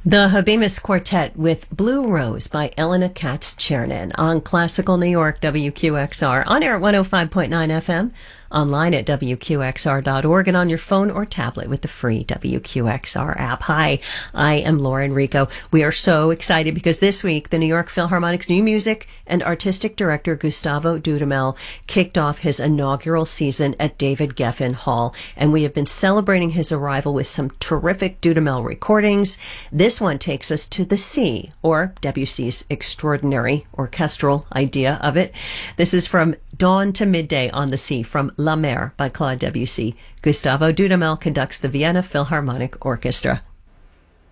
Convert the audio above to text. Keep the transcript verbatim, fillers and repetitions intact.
The Habemus Quartet with Blue Rose by Elena Katz-Chernin on Classical New York W Q X R, on air at one oh five point nine F M, online at W Q X R dot org, and on your phone or tablet with the free W Q X R app. Hi, I am Lauren Rico. We are so excited because this week the New York Philharmonic's new music and artistic director Gustavo Dudamel kicked off his inaugural season at David Geffen Hall, and we have been celebrating his arrival with some terrific Dudamel recordings. This one takes us to the sea, or Debussy's extraordinary orchestral idea of it. This is From Dawn to Midday on the Sea, from La Mer by Claude Debussy. Gustavo Dudamel conducts the Vienna Philharmonic Orchestra.